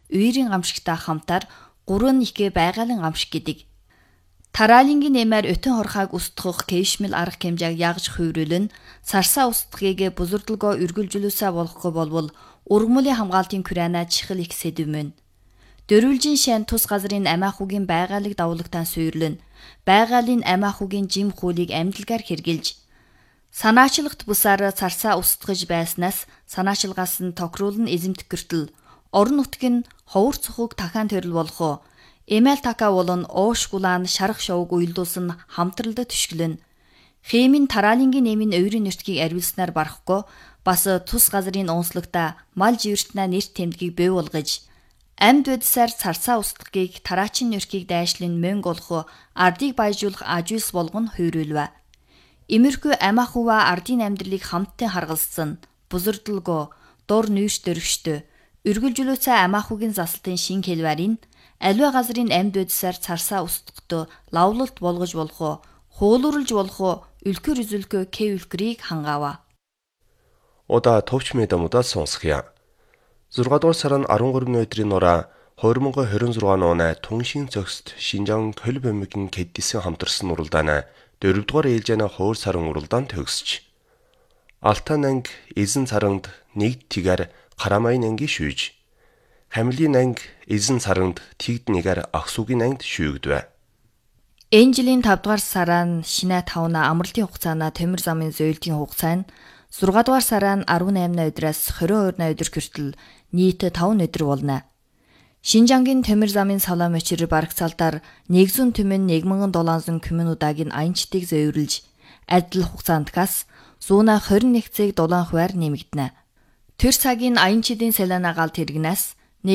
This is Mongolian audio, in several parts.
уйрын гамшигтай хамтаар 3-1 байгалийн гамшиг гэдэг. Тараалингийн нэмээр өтөн хорхааг устгах кэвшмэл арга хэмжээг ягж хувирлын сарсаа устгахыг бузурдалгоо үргэлжлүүлсэ болохгүй болвол ургамлын хамгаалтын күрэнэ чихэл их сэдвмэн. Дөрвөлжин шан тус газрын амиахугийн байгаалыг давлагтан суйрлын байгалийн амиахугийн жим хуулийг амжилгаар хэрглэж санаачлагт бусаар сарсаа устгаж байснаас санаачлагаас нь тохируулн эзэмт гэртэл орон нутгийн ховор цохог дахаан төрөл болохоо Эмэл така болон оошгулаан шарах шовг уйлдуулсан хамтралд түшгэлэн. Хэмийн тараалингийн нэмийн өврийн нэртгийг ариулснаар барахгүй бас тус газрын онцлогта мал живэртнэ нэрт тэмдгийг бий болгож амьд үдсээр царсаа устгахыг тараачин нэрхийг дайшлын мөнгө олох ардыг баяжуулах ажуулс болгон хувирлв. Имерхүү амиахува ардын амьдралыг хамтдаа харгалзсан бузурдалгоо дор нүүрс дөрвчтө үргэлжлүүлсэн амиахугийн заслтын шин хэлвэрийн аливаа газрын амьд үдсээр царсаа устгахт лавлалт болгож болох хуулуурлж болох үлкэр үзүүлкөө кэвэлкрийг хангаава. Удаа товч мэдэмудаа сонсхия. 6 дугаар сарын 13-ны өдрийн нураа 2026 оны Түншийн зохист Шинжаан Коль бомгийн Кэддисэн хамтарсан уралдааны 4 дугаар ээлжээний хуур сарын уралдаанд төгсөж Алтан анги эзэн саранд нэг тигээр Карамайн анги шүүж Хамлын анги эзэн саранд тэгд нэгээр Аксугийн ангид шүүгдвэ. Энэ жилийн 5 дугаар сараа шинэ 5-на амралтын хугацаана Төмөр замын зөөлтийн хугацаа нь 6 дугаар сараа 18-на өдрөөс 22-на өдөр хүртэл нийт 5 өдөр болно. Шинжангийн Төмөр замын салаа мөчир барагцаалдаар 100 түмэн 1700 км удаагийн аянчдыг зөөвөрлж адил хугацаандгаас 121 цаг дулаан хуваар нэмэгдэнэ. Тэр цагийн аянчдын салаана галт хэрэгнээс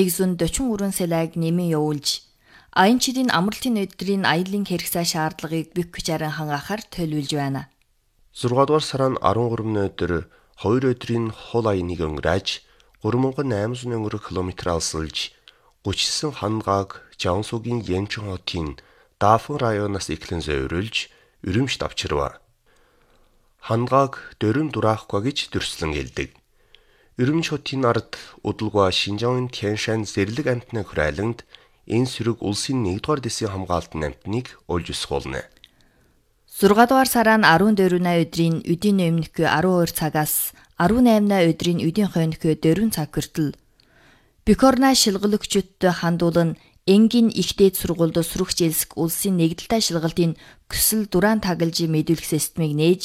143 салааг нэмэн явуулж аянчдын амралтын өдрийн аялын хэрэгцээ шаардлагыг бүх хүчээр хангаахаар төлөвлөж байна. 6 дугаар сарын 13-ны өдөр 2 өдрийн хол аяныг өнгөрөөж 3800 км алсалж 39 хангааг Жаунсугийн Янчин хотын Дафн районоос эхлэн зөөврүүлж Үрэмжт авчирва. Хангааг дөрөн дураахгүй гэж дүрслэн хэлдэг. Үрэмж хотын ард удалгаа Шинжаан Тяншан зэрлэг амтны хүрээлэнд энэ сөрөг улсын 1-р дэсийн хамгаалтын амтныг олж өсгүүлнэ. 6 дугаар сараа 14-на өдрийн өдийн өмнөхөө 12 цагаас 18-на өдрийн өдийн хойнохөө 4 цаг хүртэл Бикорна шилгэлэгчдтэй хандуулан энгийн ихтэй сургуульд сурагч элсэг улсын нэгдэлтэй шилгалтын көсөл дураан таглаж мэдүүлэх системийг нээж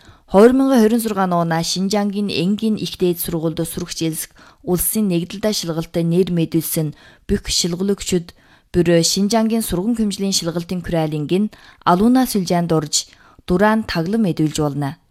2026 оноо Шинжангийн энгийн ихтэй сургуульд сурагч элсэг улсын нэгдэлтэй шилгалтын нэр мэдүүлсэн бүх шилгэлэгчд бүрөө Шинжангийн сургам хөмжлийн шилгалтын күрээлингийн алууна сүлжээнд орж дураан таглан мэдүүлж болно.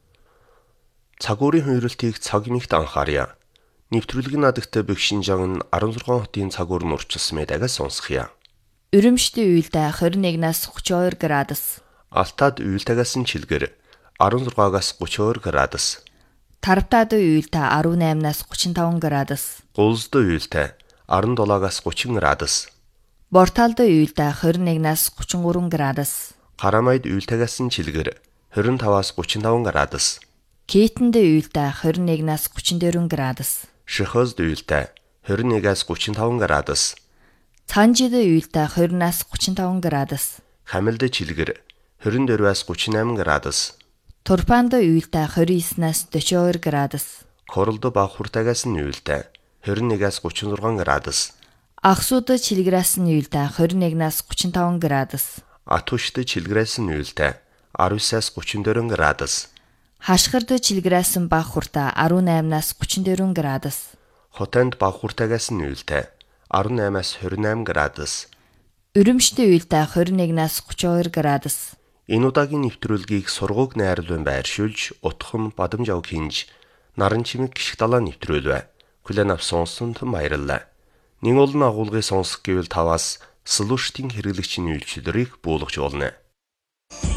Цагуурын хувирлтыг цаг нэгт анхаарья. Нэвтрүүлгийн надагтай бүх Шинжаан 16 хотын цагуур нь урчилсан мэдээгээ сонсхия. Үрэмжтэй уйлдаа 21-наас 32 градус. Алтад уйлтагаас нь чилгэр 16-аас 32 градус. Тарвтаад уйлдаа 18-наас 35 градус. Гулзд уйлдаа 17-аас 30 градус. Борталд уйлдаа 21-наас 33 градус. Карамайд уйлтагаас нь чилгэр 25-аас 35 градус. Кэтэнд уйлдаа 21-наас 34 градус. Шихозд уйлдаа 21-аас 35 градус. Цанжид уйлдаа 20-наас 35 градус. Хамилд чилгэр 24-аас 38 градус. Турпанд уйлдаа 29-наас 42 градус. Королд баг хуртагаас нь уйлдаа 21-аас 36 градус. Ахсууд чилгэрээс нь уйлдаа 21-наас 35 градус. Атушд чилгэрээс нь уйлдаа 19-аас 34 градус. Хашгирд чилгэрээс нь баг хуртаа 18-наас 34 градус. Хотонд баг хуртагаас нь уйлдаа 18-аас 28 градус. Үрэмжтэй уйлдаа 21-наас 32 градус. Энэ удаагийн нэвтрүүлгийг сургууг найруулан байршуулж, утхан бадамж авг хинж, наран чимэг гიშг далаа нэвтрүүлвэ. Хүлээн авсан сонсонд баярлалаа. Нэг олон агуулгыг сонсох гэвэл таваас слуштын хэрэглэгчийн үйлчлэлийг буулгаж болно.